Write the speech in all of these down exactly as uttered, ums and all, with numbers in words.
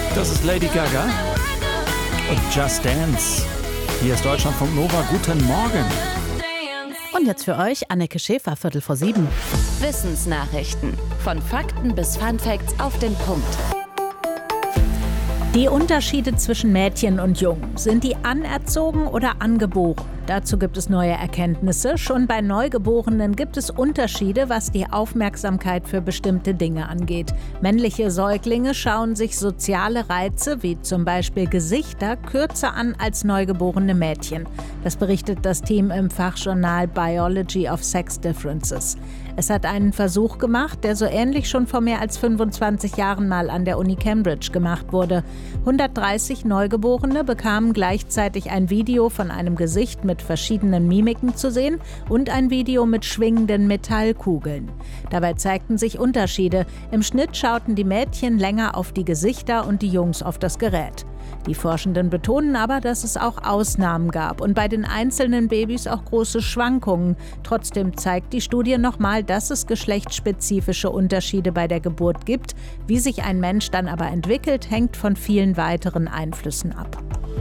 Das ist Lady Gaga und Just Dance. Hier ist Deutschlandfunk Nova. Guten Morgen. Und jetzt für euch Anneke Schäfer, Viertel vor sieben. Wissensnachrichten. Von Fakten bis Funfacts auf den Punkt. Die Unterschiede zwischen Mädchen und Jungen. Sind die anerzogen oder angeboren? Dazu gibt es neue Erkenntnisse. Schon bei Neugeborenen gibt es Unterschiede, was die Aufmerksamkeit für bestimmte Dinge angeht. Männliche Säuglinge schauen sich soziale Reize, wie zum Beispiel Gesichter, kürzer an als neugeborene Mädchen. Das berichtet das Team im Fachjournal Biology of Sex Differences. Es hat einen Versuch gemacht, der so ähnlich schon vor mehr als fünfundzwanzig Jahren mal an der Uni Cambridge gemacht wurde. hundertdreißig Neugeborene bekamen gleichzeitig ein Video von einem Gesicht mit verschiedenen Mimiken zu sehen und ein Video mit schwingenden Metallkugeln. Dabei zeigten sich Unterschiede. Im Schnitt schauten die Mädchen länger auf die Gesichter und die Jungs auf das Gerät. Die Forschenden betonen aber, dass es auch Ausnahmen gab und bei den einzelnen Babys auch große Schwankungen. Trotzdem zeigt die Studie nochmal, dass es geschlechtsspezifische Unterschiede bei der Geburt gibt. Wie sich ein Mensch dann aber entwickelt, hängt von vielen weiteren Einflüssen ab.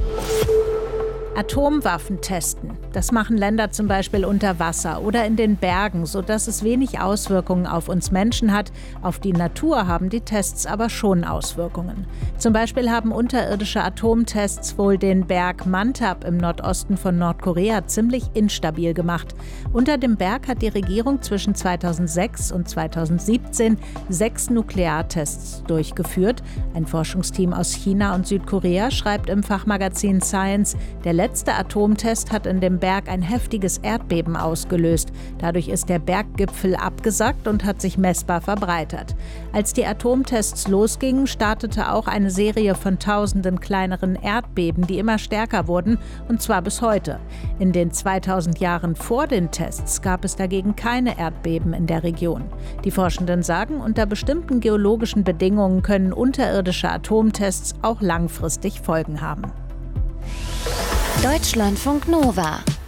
Atomwaffen testen. Das machen Länder zum Beispiel unter Wasser oder in den Bergen, sodass es wenig Auswirkungen auf uns Menschen hat. Auf die Natur haben die Tests aber schon Auswirkungen. Zum Beispiel haben unterirdische Atomtests wohl den Berg Mantab im Nordosten von Nordkorea ziemlich instabil gemacht. Unter dem Berg hat die Regierung zwischen zweitausendsechs und zweitausendsiebzehn sechs Nukleartests durchgeführt. Ein Forschungsteam aus China und Südkorea schreibt im Fachmagazin Science, der letzte Der letzte Atomtest hat in dem Berg ein heftiges Erdbeben ausgelöst. Dadurch ist der Berggipfel abgesackt und hat sich messbar verbreitert. Als die Atomtests losgingen, startete auch eine Serie von tausenden kleineren Erdbeben, die immer stärker wurden, und zwar bis heute. In den zweitausend Jahren vor den Tests gab es dagegen keine Erdbeben in der Region. Die Forschenden sagen, unter bestimmten geologischen Bedingungen können unterirdische Atomtests auch langfristig Folgen haben. Deutschlandfunk Nova.